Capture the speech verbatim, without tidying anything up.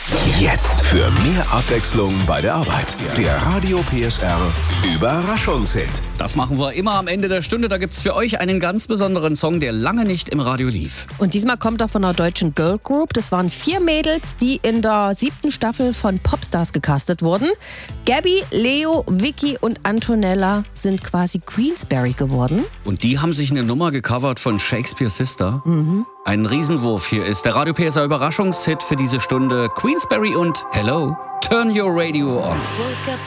Jetzt für mehr Abwechslung bei der Arbeit. Der Radio P S R Überraschungshit. Das machen wir immer am Ende der Stunde. Da gibt's für euch einen ganz besonderen Song, der lange nicht im Radio lief. Und diesmal kommt er von einer deutschen Girl Group. Das waren vier Mädels, die in der siebten Staffel von Popstars gecastet wurden. Gabby, Leo, Vicky und Antonella sind quasi Queensberry geworden. Und die haben sich eine Nummer gecovert von Shakespeare Sister. Mhm. Ein Riesenwurf. Hier ist der Radio P S R Überraschungshit für diese Stunde. Queensberry und Hello, Turn Your Radio On. Woke up